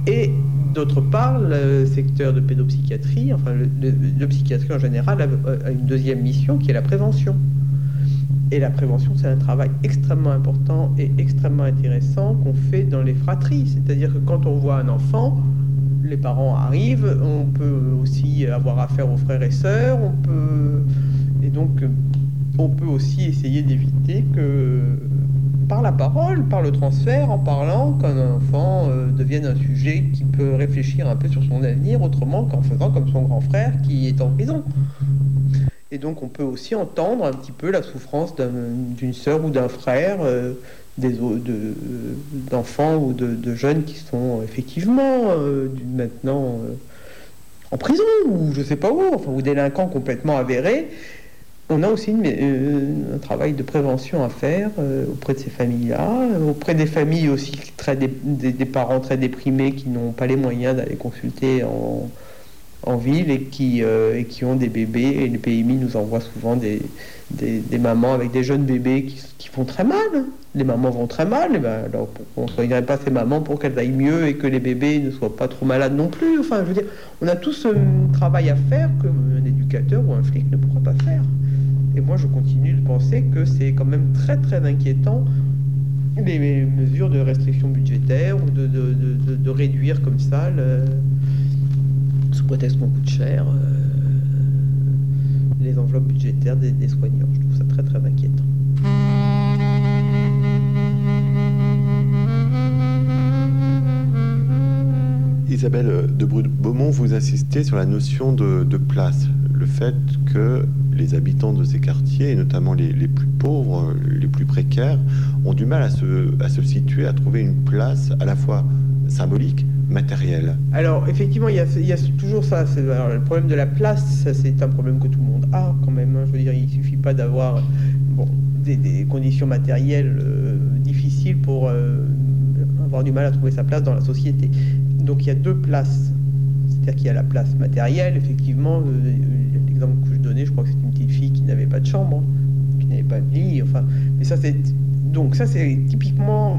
Et d'autre part, le secteur de pédopsychiatrie, enfin le psychiatrie en général, a une deuxième mission qui est la prévention. Et la prévention, c'est un travail extrêmement important et extrêmement intéressant qu'on fait dans les fratries. C'est-à-dire que quand on voit un enfant, les parents arrivent, on peut aussi avoir affaire aux frères et sœurs, et donc on peut aussi essayer d'éviter que par la parole, par le transfert, en parlant, qu'un enfant devienne un sujet qui peut réfléchir un peu sur son avenir autrement qu'en faisant comme son grand frère qui est en prison. Et donc on peut aussi entendre un petit peu la souffrance d'une sœur ou d'un frère, d'enfants ou de jeunes qui sont effectivement maintenant en prison ou je sais pas où, enfin, ou délinquants complètement avérés. On a aussi un travail de prévention à faire auprès de ces familles-là, auprès des familles aussi, des parents très déprimés qui n'ont pas les moyens d'aller consulter en ville et qui ont des bébés. Et le PMI nous envoie souvent des mamans avec des jeunes bébés qui vont très mal. Les mamans vont très mal, et ben, alors on ne soignerait pas ces mamans pour qu'elles aillent mieux et que les bébés ne soient pas trop malades non plus. Enfin, je veux dire, on a tout ce travail à faire qu'un éducateur ou un flic ne pourra pas faire. Et moi, je continue de penser que c'est quand même très, très inquiétant les mesures de restriction budgétaire ou de réduire comme ça, sous prétexte qu'on coûte cher, les enveloppes budgétaires des soignants. Je trouve ça très, très inquiétant. Isabelle de Beaumont, vous insistez sur la notion de place, le fait que les habitants de ces quartiers, et notamment les plus pauvres, les plus précaires, ont du mal à se situer, à trouver une place à la fois symbolique, matérielle. Alors effectivement, il y a toujours ça. Alors, le problème de la place, ça, c'est un problème que tout le monde a quand même. Hein. Je veux dire, il suffit pas d'avoir des conditions matérielles difficiles pour avoir du mal à trouver sa place dans la société. Donc il y a deux places. C'est-à-dire qu'il y a la place matérielle, effectivement. L'exemple que je donnais, je crois que c'est une petite fille qui n'avait pas de chambre, qui n'avait pas de lit. Enfin, mais ça c'est typiquement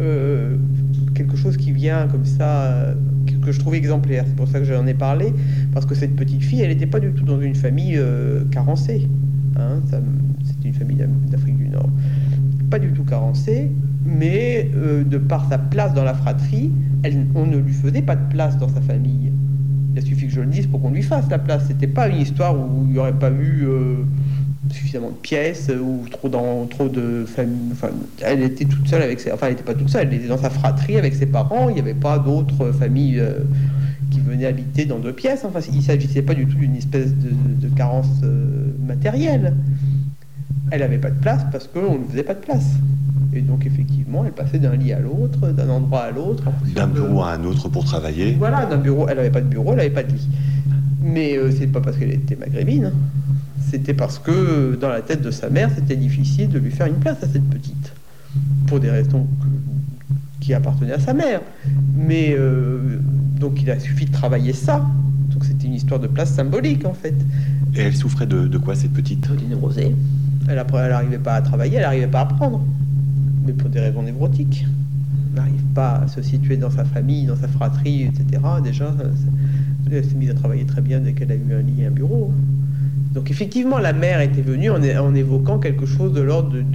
quelque chose qui vient comme ça, que je trouve exemplaire. C'est pour ça que j'en ai parlé, parce que cette petite fille, elle n'était pas du tout dans une famille carencée. Hein, c'était une famille d'Afrique du Nord, pas du tout carencée, mais de par sa place dans la fratrie, on ne lui faisait pas de place dans sa famille. Il a suffi que je le dise pour qu'on lui fasse la place. C'était pas une histoire où il n'y aurait pas eu suffisamment de pièces ou trop de familles. Enfin, elle était toute seule avec elle n'était pas toute seule, elle était dans sa fratrie avec ses parents. Il n'y avait pas d'autres familles qui venaient habiter dans deux pièces. Enfin, il ne s'agissait pas du tout d'une espèce de carence matérielle. Elle n'avait pas de place parce qu'on ne faisait pas de place. Et donc, effectivement, elle passait d'un lit à l'autre, d'un endroit à l'autre. D'un bureau à un autre pour travailler. Voilà, d'un bureau. Elle n'avait pas de bureau, elle n'avait pas de lit. Mais c'est pas parce qu'elle était maghrébine. C'était parce que dans la tête de sa mère, c'était difficile de lui faire une place à cette petite. Pour des raisons qui appartenaient à sa mère. Mais donc, il a suffi de travailler ça. Donc, c'était une histoire de place symbolique, en fait. Et elle souffrait de quoi, cette petite ? D'une névrosée. Elle n'arrivait pas à travailler, elle n'arrivait pas à apprendre. Mais pour des raisons névrotiques. Elle n'arrive pas à se situer dans sa famille, dans sa fratrie, etc. Déjà, elle s'est mise à travailler très bien dès qu'elle a eu un lit et un bureau. Donc effectivement, la mère était venue en évoquant quelque chose de l'ordre de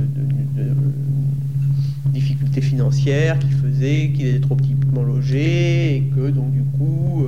difficultés financières qui faisait qu'il était trop petitement logé et que donc du coup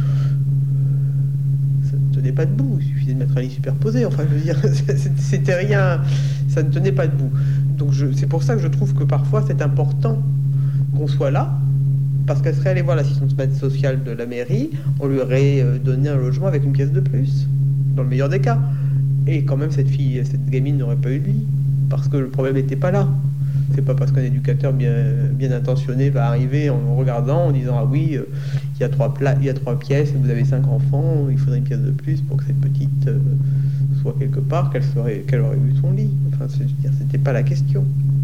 ça ne tenait pas debout. Il suffisait de mettre un lit superposé. Enfin, je veux dire, c'était rien, ça ne tenait pas debout. Donc c'est pour ça que je trouve que parfois c'est important qu'on soit là, parce qu'elle serait allée voir l'assistante sociale de la mairie, on lui aurait donné un logement avec une pièce de plus, dans le meilleur des cas. Et quand même cette gamine n'aurait pas eu de lit, parce que le problème n'était pas là. C'est pas parce qu'un éducateur bien intentionné va arriver en regardant, en disant « Ah oui, il y a trois pièces, vous avez 5 enfants, il faudrait une pièce de plus pour que cette petite soit quelque part, qu'elle aurait eu son lit. » Enfin, c'était pas la question.